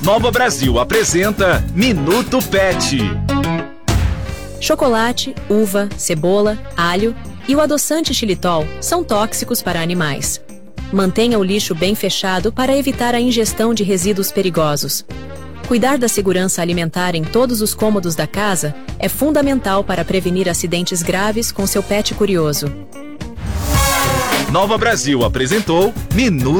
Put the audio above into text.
Nova Brasil apresenta Minuto Pet. Chocolate, uva, cebola, alho e o adoçante xilitol são tóxicos para animais. Mantenha o lixo bem fechado para evitar a ingestão de resíduos perigosos. Cuidar da segurança alimentar em todos os cômodos da casa é fundamental para prevenir acidentes graves com seu pet curioso. Nova Brasil apresentou Minuto